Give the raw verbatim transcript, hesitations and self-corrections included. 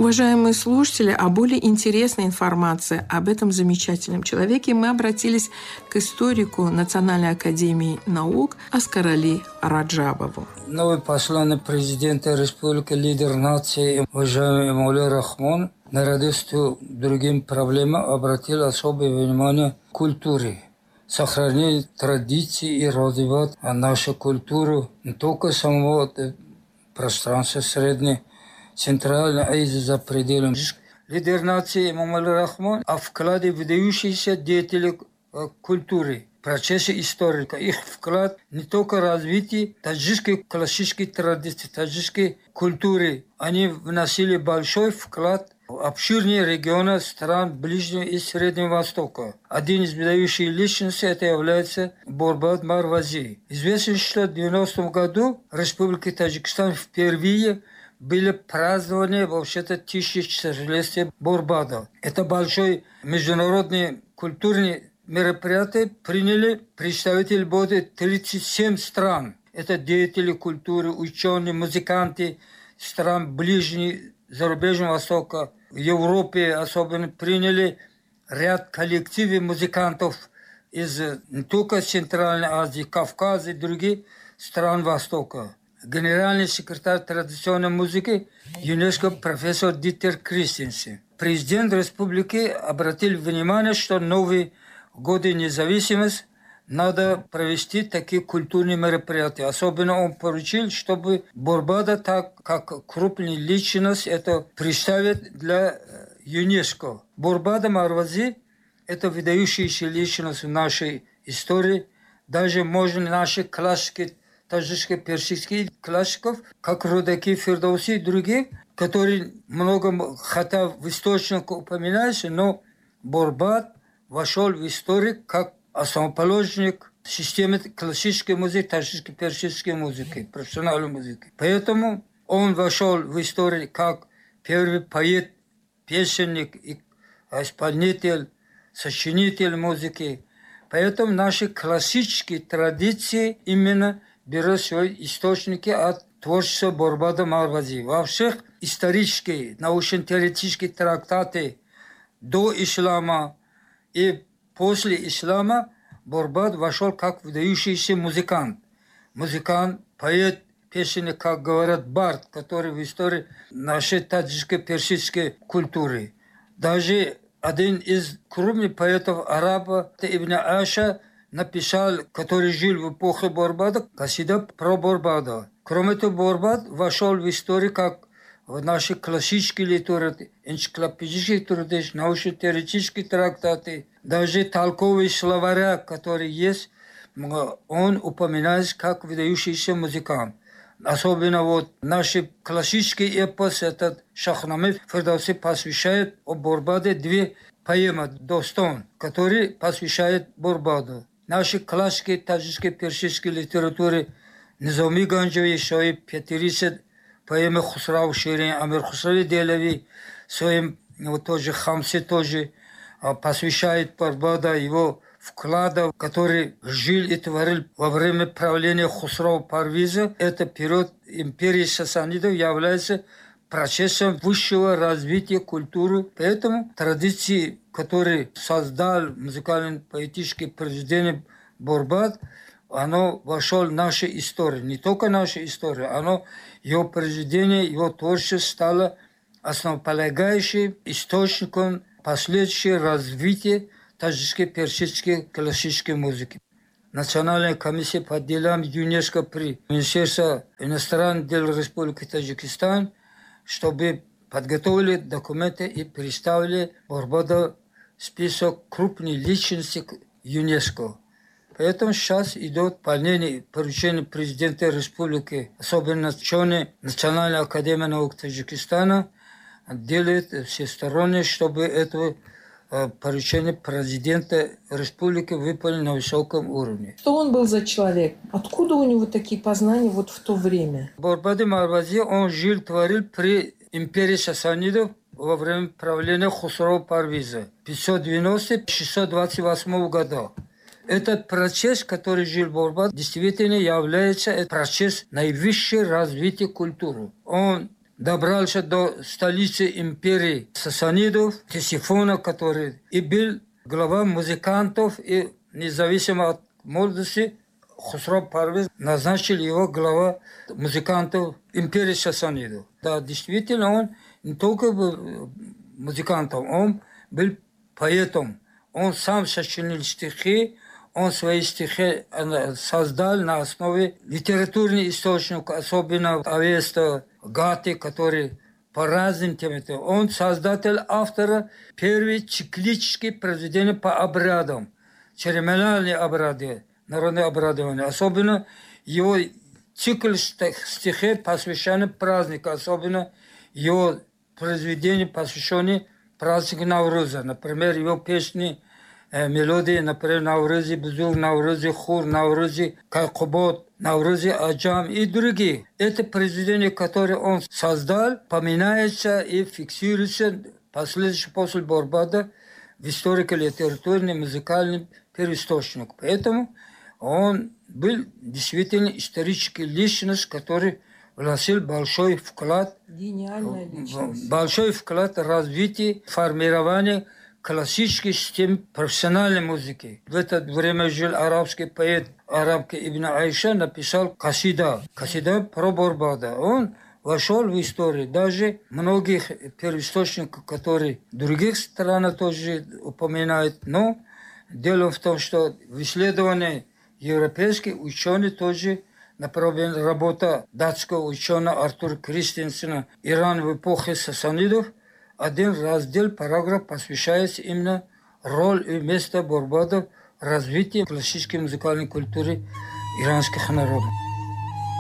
Уважаемые слушатели, а более интересной информации об этом замечательном человеке мы обратились к историку Национальной академии наук Аскарали Раджабову. Новый посланный президента республики, лидер нации, уважаемый Мауля Рахмон, наряду с другими проблемами обратил особое внимание к культуре. Сохранить традиции и развивать нашу культуру не только самого пространства Средней, Центральной Азии за пределами. Лидер нации Мауля Рахмон о вкладе выдающихся деятелей культуры, процессе истории. Их вклад не только в развитие таджикской классической традиции, таджикской культуры. Они вносили большой вклад в обширные регионы стран Ближнего и Среднего Востока. Один из выдающих личностей это является Борбад Марвази. Известно, что в девяностом году в Республике Таджикистан впервые были празднования вообще-то тысячелетия Борбада. Это большой международный культурный мероприятие приняли представители более тридцати семи стран. Это деятели культуры, ученые, музыканты стран Ближнего, Зарубежного Востока. В Европе особенно приняли ряд коллективов музыкантов из не только Центральной Азии, Кавказа и других стран Востока. Генеральный секретарь традиционной музыки ЮНЕСКО профессор Дитер Кристенсен. Президент республики обратил внимание, что новые годы независимости надо провести такие культурные мероприятия. Особенно он поручил, чтобы Борбада, так как крупная личность, это представит для ЮНЕСКО. Борбада Марвази – это выдающаяся личность в нашей истории. Даже можно наши классики, таджикских, персидских классиков, как Рудаки, Фирдауси и другие, которые много хотя в источниках упоминаются, но Борбад вошел в историю как основоположник системы классической музыки, таджикской, персидской музыки, профессиональной музыки. Поэтому он вошел в историю как первый поэт, песенник, исполнитель, сочинитель музыки. Поэтому наши классические традиции именно берут свои источники от творчества Борбада Марвази. Во всех исторических, научно-теоретических трактатах до ислама и после ислама Борбад вошел как выдающийся музыкант. Музыкант, поэт, песенник, как говорят, бард, который в истории нашей таджикской персидской культуры. Даже один из крупных поэтов араба, Ибн Аша, написал, который жил в эпоху Борбада, касида про Борбада. Кроме того, Борбад вошел в историю как в наши классические литературы, энциклопедические труды, научно-теоретические трактаты, даже толковые словаря, которые есть, он упоминается как выдающийся музыкант. Особенно вот наши классические эпосы, этот Шахнаме Фирдауси посвящает о Борбаде две поэмы «Достон», которые посвящают Борбаду. Наши классики таджикской персидской литературы Низами Ганджеви, свои пятьдесят поэмы Хусрау Ширин, Амир Хусрави Делави, своим вот тоже Хамсе тоже посвящает Борбада его вклада, который жил и творил во время правления Хусрау Парвиза. Это период империи сасанидов является процессом высшего развития культуры. Поэтому традиции, которые создал музыкально-поэтическое произведение Борбад, оно вошло в нашу историю. Не только наша история, оно, его произведение, его творчество стало основополагающим источником последующего развития таджикской персидской классической музыки. Национальная комиссия по делам ЮНЕСКО при Министерстве иностранных дел Республики Таджикистан, чтобы подготовили документы и представили Борбаду список крупных личностей ЮНЕСКО. Поэтому сейчас идет выполнение поручения президента республики, особенно ученые Национальной академии наук Таджикистана, делает всесторонне, чтобы это поручение президента республики выполнили на высоком уровне. Что он был за человек? Откуда у него такие познания вот в то время? Борбад Марвази, он жил, творил при империи сасанидов во время правления Хусрау Парвиза пятьсот девяностого — шестьсот двадцать восьмого года. Этот процесс, который жил Борбад, действительно является процесс наивысшего развития культуры. Он добрался до столицы империи Сасанидов, Ктесифона, который и был глава музыкантов, и независимо от молодости Хусров Парвиз назначил его глава музыкантов империи Сасанидов. Да, действительно, он не только был музыкантом, он был поэтом. Он сам сочинил стихи, он свои стихи создал на основе литературных источников, особенно Авеста, Гаты, который по разным темам. Он создатель, автора первых циклических произведений по обрядам, церемониальные обряды, народные обрядования. Особенно его цикл стихов посвящен празднику, особенно его произведения, посвященные празднику Навруза. Например, его песни, э, мелодии, например, Наврузи, Бузур, Наврузи, Хур, Наврузи, Кайкубот, Наврузи, Аджам и другие. Это произведения, которые он создал, поминается и фиксируется последующий после Борбада в историко-литературном музыкальном первоисточнике. Поэтому он был действительно исторический личность, который вносил большой вклад, большой вклад в развитие, формирование классической системы профессиональной музыки. В это время жил арабский поэт, арабка Ибн Айша, написал Касида. Касида про Борбада. Он вошел в историю. Даже многих первоисточников, которые в других странах тоже упоминают. Но дело в том, что в исследовании европейских ученых тоже, например, работа датского ученого Артура Кристенсена «Иран в эпохе сасанидов», один раздел, параграф посвящается именно роль и место Борбада в развитии классической музыкальной культуры иранских народов.